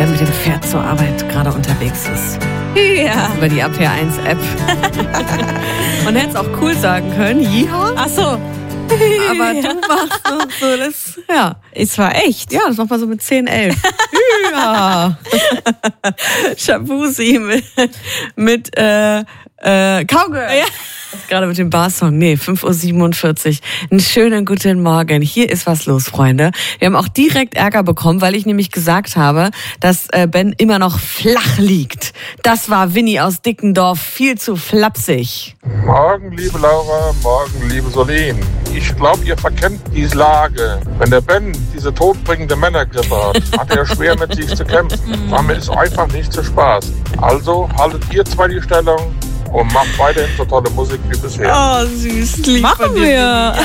der mit dem Pferd zur Arbeit gerade unterwegs ist. Ja. Über die APR1-App. Man hätte es auch cool sagen können. Yeehaw. Ach so. Aber du machst noch so das, ja. Es war echt. Ja, das macht man so mit 10, 11. Ja. Shabuzi mit Cowgirl. Ja. Gerade mit dem Barsong. Nee, 5:47 Uhr. Einen schönen guten Morgen. Hier ist was los, Freunde. Wir haben auch direkt Ärger bekommen, weil ich nämlich gesagt habe, dass Ben immer noch flach liegt. Das war Winnie aus Dickendorf. Viel zu flapsig. Morgen, liebe Laura, morgen, liebe Solin. Ich glaube, ihr verkennt die Lage. Wenn der Ben diese todbringende Männergrippe hat er schwer mit sich zu kämpfen. Damit ist einfach nicht zu Spaß. Also haltet ihr zwei die Stellung und macht weiterhin so tolle Musik wie bisher. Oh, süß. Lieb Machen von dir. wir. Ja.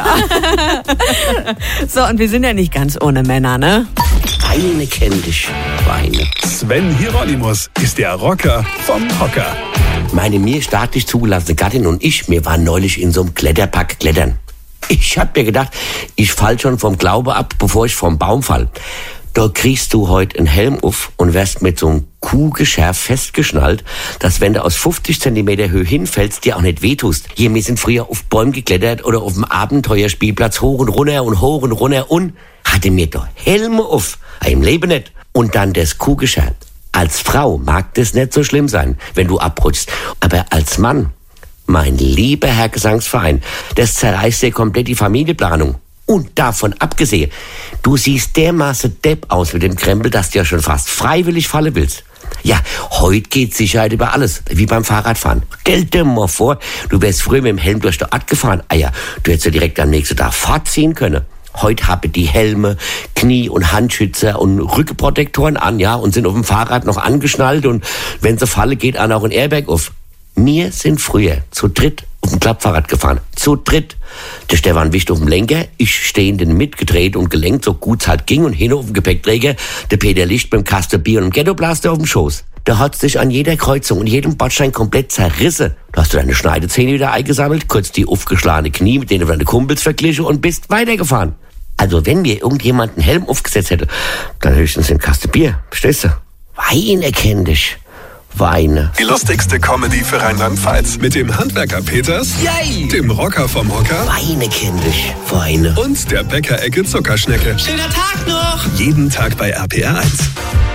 So, und wir sind ja nicht ganz ohne Männer, ne? Weine kenn dich, Weine. Sven Hieronymus ist der Rocker vom Hocker. Meine mir staatlich zugelassene Gattin und ich, wir waren neulich in so einem Kletterpark klettern. Ich hab mir gedacht, ich fall schon vom Glaube ab, bevor ich vom Baum fall. Da kriegst du heute einen Helm auf und wirst mit so einem Kuhgeschirr festgeschnallt, dass wenn du aus 50 Zentimeter Höhe hinfällst, dir auch nicht wehtust. Hier, wir sind früher auf Bäumen geklettert oder auf dem Abenteuerspielplatz hoch und runter und hatte mir da Helme auf. Im Leben nicht. Und dann das Kuhgeschirr. Als Frau mag das nicht so schlimm sein, wenn du abrutschst. Aber als Mann, mein lieber Herr Gesangsverein, das zerreißt dir komplett die Familienplanung. Und davon abgesehen, du siehst dermaßen Depp aus mit dem Krempel, dass du ja schon fast freiwillig fallen willst. Ja, heute geht Sicherheit über alles, wie beim Fahrradfahren. Stell dir mal vor, du wärst früher mit dem Helm durch die Stadt gefahren. Ah ja, du hättest ja direkt am nächsten Tag fortziehen können. Heute haben die Helme, Knie- und Handschützer und Rückenprotektoren an, ja, und sind auf dem Fahrrad noch angeschnallt und wenn sie fallen, geht auch ein Airbag auf. Wir sind früher zu dritt auf dem Klappfahrrad gefahren. Zu dritt. Der Stefan Wicht auf dem Lenker, ich stehend mitgedreht und gelenkt, so gut es halt ging, und hin auf dem Gepäckträger, der Peter Licht beim Kasten Bier und dem Ghettoblaster auf dem Schoß. Da hat's dich an jeder Kreuzung und jedem Bordstein komplett zerrissen. Da hast du deine Schneidezähne wieder eingesammelt, kurz die aufgeschlagene Knie, mit denen du deine Kumpels verglichen und bist weitergefahren. Also wenn mir irgendjemand einen Helm aufgesetzt hätte, dann höchstens den Kasten Bier. Verstehst du? Weine kenn dich. Weine. Die lustigste Comedy für Rheinland-Pfalz. Mit dem Handwerker Peters, Yay! dem Rocker vom Hocker Weine kenn dich. Weine. und der Bäckerecke Zuckerschnecke. Schöner Tag noch! Jeden Tag bei RPR1.